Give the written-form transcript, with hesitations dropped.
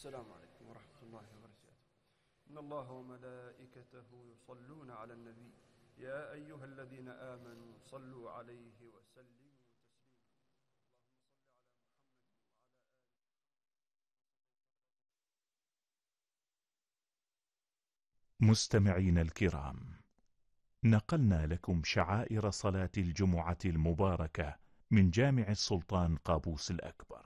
السلام عليكم ورحمة الله وبركاته. إن الله وملائكته يصلون على النبي يا أيها الذين آمنوا صلوا عليه وسلموا تسليما. مستمعين الكرام، نقلنا لكم شعائر صلاة الجمعة المباركة من جامع السلطان قابوس الأكبر.